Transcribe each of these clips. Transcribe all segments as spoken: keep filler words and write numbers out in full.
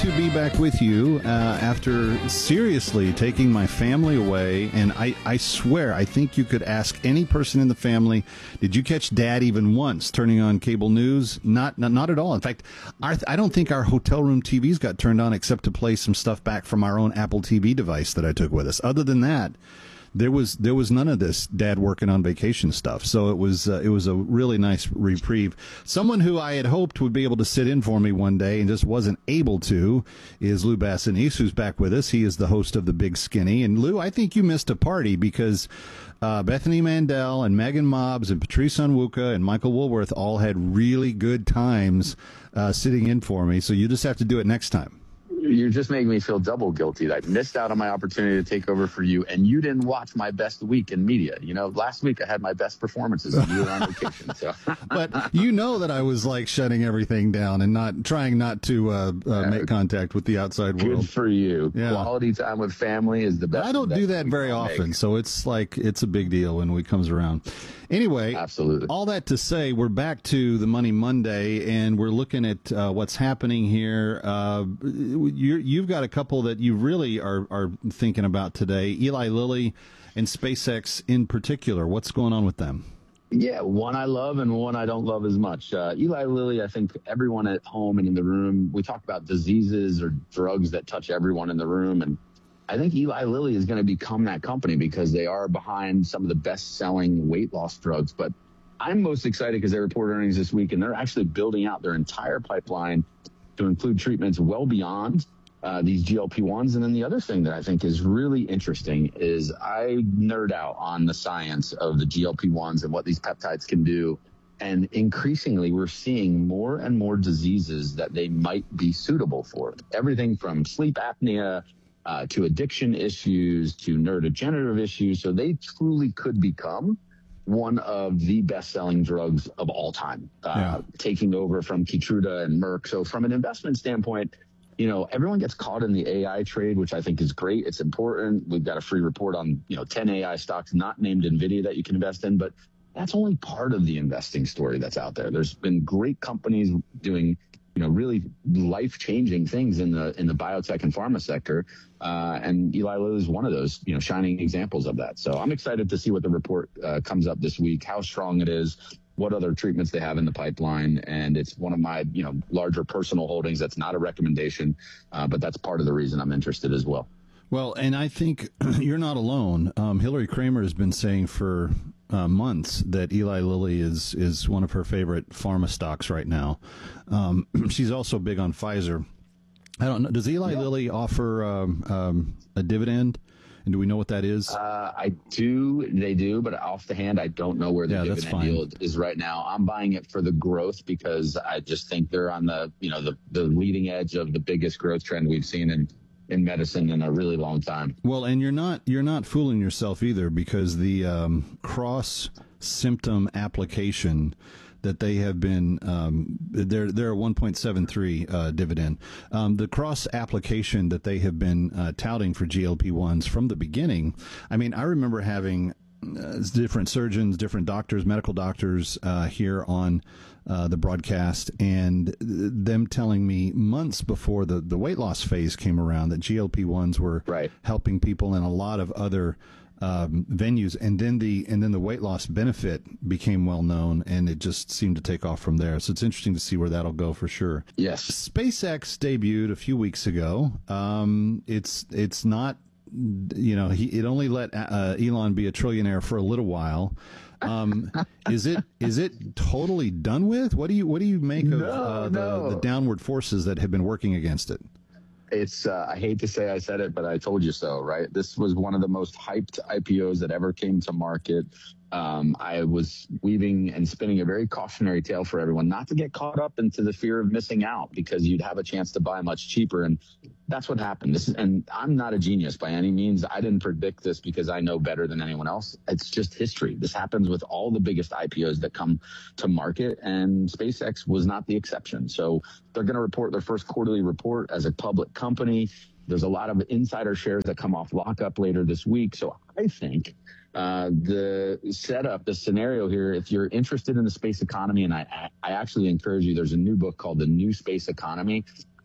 to be back with you uh, after seriously taking my family away. And I, I swear, I think you could ask any person in the family, did you catch Dad even once turning on cable news? Not not, not at all. In fact, our, I don't think our hotel room T Vs got turned on except to play some stuff back from our own Apple T V device that I took with us. Other than that, There was there was none of this Dad working on vacation stuff. So it was uh, it was a really nice reprieve. Someone who I had hoped would be able to sit in for me one day and just wasn't able to is Lou Bassanese, who's back with us. He is the host of The Big Skinny. And Lou, I think you missed a party because uh, Bethany Mandel and Megan Mobbs and Patrice Onwuka and Michael Woolworth all had really good times uh, sitting in for me. So you just have to do it next time. You're just making me feel double guilty that I missed out on my opportunity to take over for you, and you didn't watch my best week in media. You know, last week I had my best performances and you were on vacation. So, but you know that I was like shutting everything down and not trying not to uh, uh, make contact with the outside world. Good for you. Yeah. Quality time with family is the best. I don't do that very often, so it's like it's a big deal when it comes around. Anyway, absolutely. All that to say, we're back to the Money Monday, and we're looking at uh, what's happening here. Uh, you're, you've got a couple that you really are, are thinking about today, Eli Lilly and SpaceX in particular. What's going on with them? Yeah, one I love and one I don't love as much. Uh, Eli Lilly, I think everyone at home and in the room, we talk about diseases or drugs that touch everyone in the room, and I think Eli Lilly is going to become that company because they are behind some of the best-selling weight loss drugs. But I'm most excited because they report earnings this week, and they're actually building out their entire pipeline to include treatments well beyond uh, these G L P ones. And then the other thing that I think is really interesting is I nerd out on the science of the G L P ones and what these peptides can do. And increasingly, we're seeing more and more diseases that they might be suitable for. Everything from sleep apnea Uh, to addiction issues, to neurodegenerative issues. So they truly could become one of the best-selling drugs of all time, uh, yeah. taking over from Keytruda and Merck. So from an investment standpoint, you know, everyone gets caught in the A I trade, which I think is great. It's important. We've got a free report on, you know, ten A I stocks not named NVIDIA that you can invest in, but that's only part of the investing story that's out there. There's been great companies doing, you know, really life-changing things in the in the biotech and pharma sector, uh, and Eli Lilly is one of those, you know, shining examples of that. So I'm excited to see what the report uh, comes up this week, how strong it is, what other treatments they have in the pipeline, and it's one of my, you know, larger personal holdings. That's not a recommendation, uh, but that's part of the reason I'm interested as well. Well, and I think you're not alone. Um, Hillary Kramer has been saying for uh, months that Eli Lilly is is one of her favorite pharma stocks right now. Um, she's also big on Pfizer. I don't know. Does Eli yeah. Lilly offer um, um, a dividend? And do we know what that is? Uh, I do. They do. But off the hand, I don't know where the yeah, dividend yield is right now. I'm buying it for the growth because I just think they're on the, you know, the, the leading edge of the biggest growth trend we've seen in in medicine in a really long time. Well, and you're not you're not fooling yourself either, because the um, cross symptom application that they have been um, they're they're a one point seven three uh, dividend. Um, the cross application that they have been uh, touting for G L P ones from the beginning. I mean, I remember having uh, different surgeons, different doctors, medical doctors uh, here on Uh, the broadcast, and them telling me months before the, the weight loss phase came around that G L P ones were right. helping people in a lot of other um, venues, and then the and then the weight loss benefit became well known, and it just seemed to take off from there. So it's interesting to see where that'll go for sure. Yes, SpaceX debuted a few weeks ago. Um, it's it's not, you know, he it only let uh, Elon be a trillionaire for a little while. Um, is it is it totally done with? What do you what do you make of no, uh, no. the, the downward forces that have been working against it? It's uh, I hate to say I said it, but I told you so, right? This was one of the most hyped I P Os that ever came to market. Um, I was weaving and spinning a very cautionary tale for everyone not to get caught up into the fear of missing out, because you'd have a chance to buy much cheaper. And that's what happened. This is, and I'm not a genius by any means. I didn't predict this because I know better than anyone else. It's just history. This happens with all the biggest I P Os that come to market, and SpaceX was not the exception. So they're going to report their first quarterly report as a public company. There's a lot of insider shares that come off lockup later this week. So I think uh, the setup, the scenario here, if you're interested in the space economy, and I, I actually encourage you, there's a new book called The New Space Economy.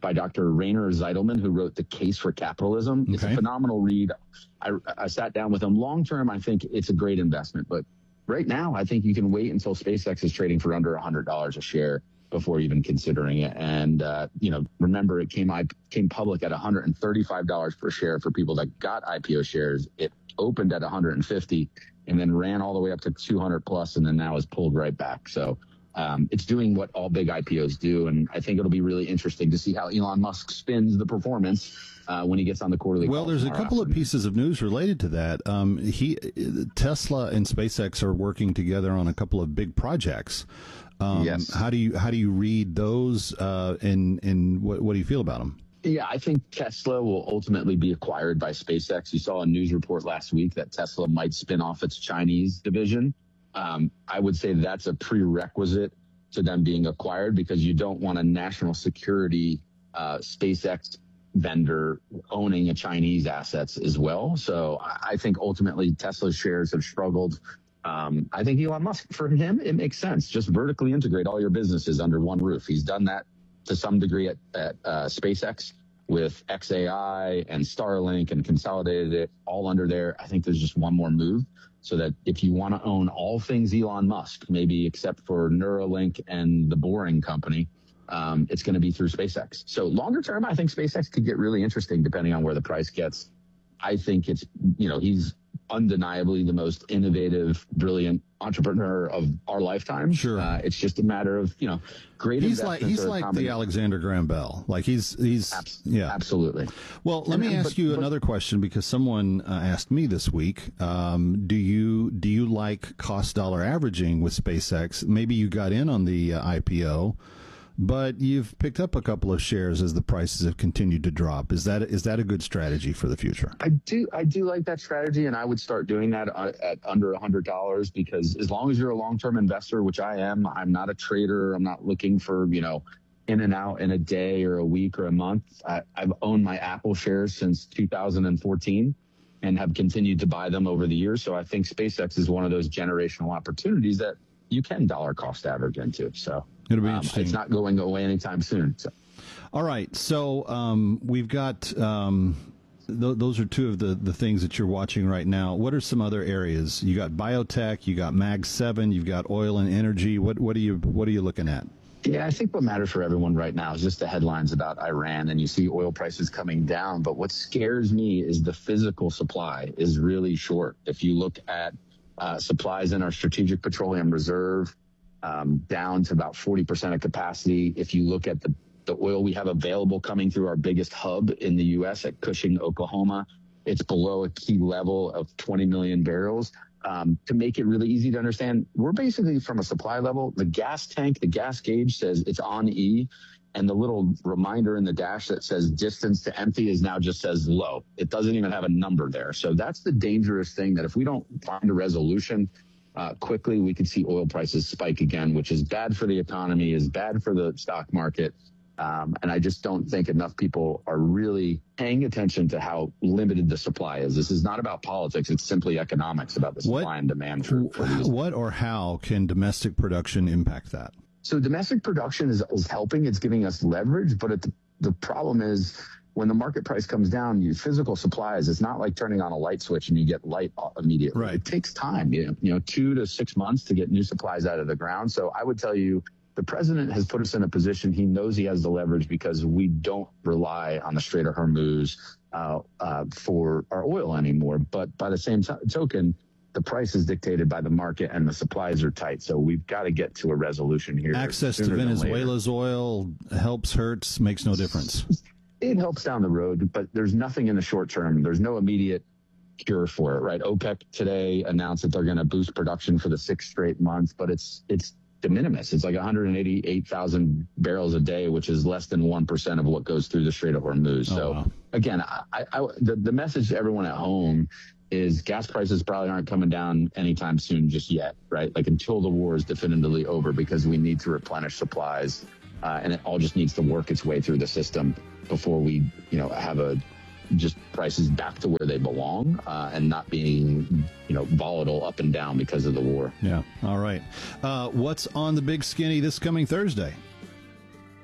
by Doctor Rainer Zeidelman, who wrote The Case for Capitalism. Okay. It's a phenomenal read. I, I sat down with him. Long term, I think it's a great investment. But right now, I think you can wait until SpaceX is trading for under one hundred dollars a share before even considering it. And, uh, you know, remember, it came I came public at one hundred thirty-five dollars per share for people that got I P O shares. It opened at one hundred fifty and then ran all the way up to two hundred plus, and then now is pulled right back. So um, it's doing what all big I P Os do. And I think it'll be really interesting to see how Elon Musk spins the performance uh, when he gets on the quarterly. Well, there's a couple afternoon. of pieces of news related to that. Um, he, Tesla and SpaceX are working together on a couple of big projects. Um, yes. How do you how do you read those, uh, and and what what do you feel about them? Yeah, I think Tesla will ultimately be acquired by SpaceX. You saw a news report last week that Tesla might spin off its Chinese division. Um, I would say that's a prerequisite to them being acquired, because you don't want a national security uh, SpaceX vendor owning a Chinese assets as well. So I think ultimately Tesla's shares have struggled. Um, I think Elon Musk, for him, it makes sense. Just vertically integrate all your businesses under one roof. He's done that to some degree at, at uh, SpaceX with X A I and Starlink, and consolidated it all under there. I think there's just one more move, so that if you want to own all things Elon Musk, maybe except for Neuralink and the Boring Company, um, it's going to be through SpaceX. So longer term, I think SpaceX could get really interesting depending on where the price gets. I think it's, you know, he's undeniably the most innovative, brilliant entrepreneur of our lifetime. Sure. Uh, it's just a matter of, you know, great He's like he's like the Alexander Graham Bell. Like he's he's Abs- yeah, absolutely. Well, let and, me ask but, you but, another question, because someone uh, asked me this week. Um, do you do you like cost dollar averaging with SpaceX? Maybe you got in on the uh, I P O, but you've picked up a couple of shares as the prices have continued to drop. Is that is that a good strategy for the future? I do I do like that strategy, and I would start doing that at under one hundred dollars, because as long as you're a long-term investor, which I am, I'm not a trader. I'm not looking for, you know, in and out in a day or a week or a month. I, I've owned my Apple shares since two thousand fourteen and have continued to buy them over the years. So I think SpaceX is one of those generational opportunities that you can dollar cost average into. So it'll be um, interesting. It's not going away anytime soon. So. All right. So um, we've got um, th- those are two of the, the things that you're watching right now. What are some other areas? You got biotech, you got Mag seven, you've got oil and energy. What what are you what are you looking at? Yeah, I think what matters for everyone right now is just the headlines about Iran, and you see oil prices coming down. But what scares me is the physical supply is really short. If you look at uh, supplies in our Strategic Petroleum Reserve, um, down to about forty percent of capacity. If you look at the, the oil we have available coming through our biggest hub in the U S at Cushing, Oklahoma, it's below a key level of twenty million barrels. Um, to make it really easy to understand, we're basically from a supply level, the gas tank, the gas gauge says it's on E, and the little reminder in the dash that says distance to empty is now just says low. It doesn't even have a number there. So that's the dangerous thing, that if we don't find a resolution uh, quickly, we could see oil prices spike again, which is bad for the economy, is bad for the stock market. Um, and I just don't think enough people are really paying attention to how limited the supply is. This is not about politics. It's simply economics about the supply what, and demand. For, for these. What or how can domestic production impact that? So domestic production is, is helping. It's giving us leverage. But it, the, the problem is when the market price comes down, you physical supplies, it's not like turning on a light switch and you get light immediately. Right. It takes time, you know, you know, two to six months to get new supplies out of the ground. So I would tell you, the president has put us in a position. He knows he has the leverage because we don't rely on the Strait of Hormuz uh, uh, for our oil anymore. But by the same t- token, the price is dictated by the market and the supplies are tight. So we've got to get to a resolution here. Access to Venezuela's oil helps, hurts, makes no difference. It helps down the road, but there's nothing in the short term. There's no immediate cure for it, right? OPEC today announced that they're going to boost production for the sixth straight month, but it's it's de minimis. It's like one hundred eighty-eight thousand barrels a day, which is less than one percent of what goes through the Strait of Hormuz. Oh, so wow. again, I, I, the, the message to everyone at home is gas prices probably aren't coming down anytime soon just yet, right? Like until the war is definitively over, because we need to replenish supplies uh, and it all just needs to work its way through the system before we, you know, have a just prices back to where they belong uh, and not being, you know, volatile up and down because of the war. Yeah. All right. Uh, what's on the Big Skinny this coming Thursday?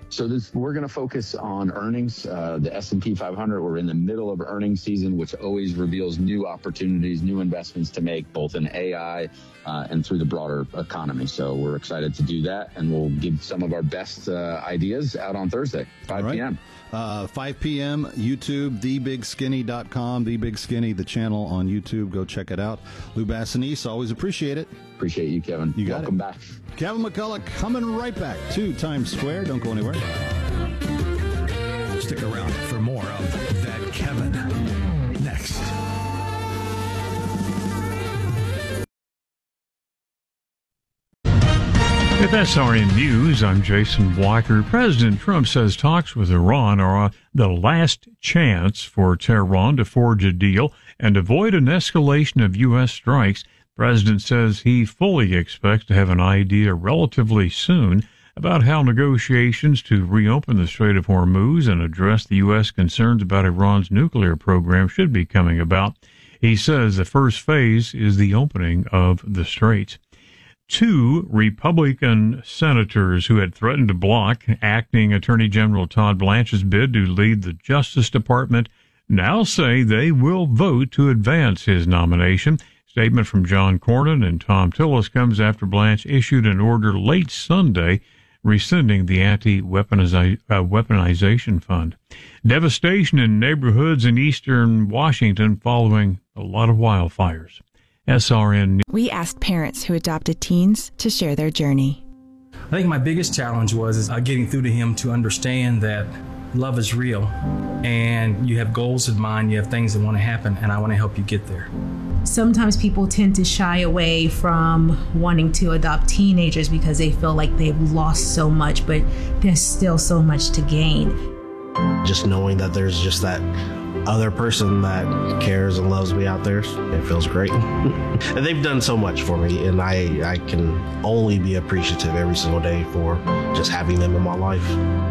So this, we're going to focus on earnings. Uh, the S and P five hundred, we're in the middle of earnings season, which always reveals new opportunities, new investments to make, both in A I uh, and through the broader economy. So we're excited to do that, and we'll give some of our best uh, ideas out on Thursday, five p.m. Uh, five p.m. YouTube, the big skinny dot com, The Big Skinny, the channel on YouTube. Go check it out. Lou Bassanese, always appreciate it. Appreciate you, Kevin. You got Welcome it. back. Kevin McCullough coming right back to Times Square. Don't go anywhere. Stick around for more of That Kevin next. With S R N News, I'm Jason Walker. President Trump says talks with Iran are the last chance for Tehran to forge a deal and avoid an escalation of U S strikes. The president says he fully expects to have an idea relatively soon about how negotiations to reopen the Strait of Hormuz and address the U S concerns about Iran's nuclear program should be coming about. He says the first phase is the opening of the straits. Two Republican senators who had threatened to block acting Attorney General Todd Blanche's bid to lead the Justice Department now say they will vote to advance his nomination. Statement from John Cornyn and Tom Tillis comes after Blanche issued an order late Sunday rescinding the anti-weaponization fund. Devastation in neighborhoods in eastern Washington following a lot of wildfires. S R N. We asked parents who adopted teens to share their journey. I think my biggest challenge was is, uh, getting through to him to understand that love is real and you have goals in mind, you have things that want to happen, and I want to help you get there. Sometimes people tend to shy away from wanting to adopt teenagers because they feel like they've lost so much, but there's still so much to gain. Just knowing that there's just that other person that cares and loves me out there, it feels great. And they've done so much for me, and I, I can only be appreciative every single day for just having them in my life.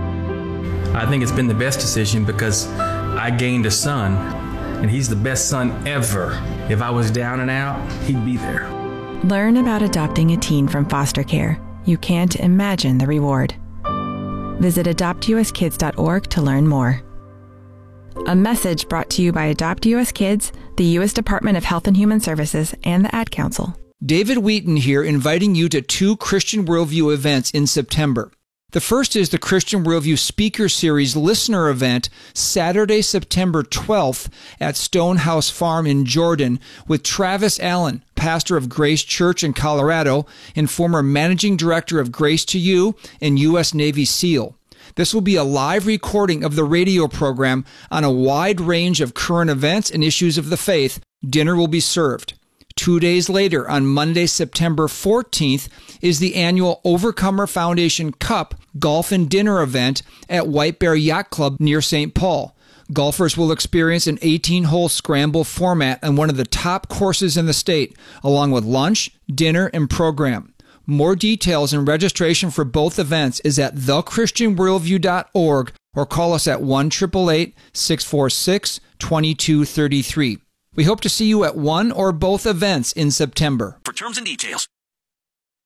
I think it's been the best decision because I gained a son, and he's the best son ever. If I was down and out, he'd be there. Learn about adopting a teen from foster care. You can't imagine the reward. Visit adopt u s kids dot org to learn more. A message brought to you by Adopt U S Kids, the U S Department of Health and Human Services, and the Ad Council. David Wheaton here, inviting you to two Christian Worldview events in September. The first is the Christian Worldview Speaker Series listener event, Saturday, September twelfth at Stonehouse Farm in Jordan, with Travis Allen, pastor of Grace Church in Colorado and former managing director of Grace to You and U S Navy SEAL. This will be a live recording of the radio program on a wide range of current events and issues of the faith. Dinner will be served. Two days later, on Monday, September fourteenth, is the annual Overcomer Foundation Cup Golf and Dinner event at White Bear Yacht Club near Saint Paul. Golfers will experience an eighteen-hole scramble format on one of the top courses in the state, along with lunch, dinner, and program. More details and registration for both events is at the christian worldview dot org or call us at one eight eight eight, six four six, two two three three. We hope to see you at one or both events in September. For terms and details.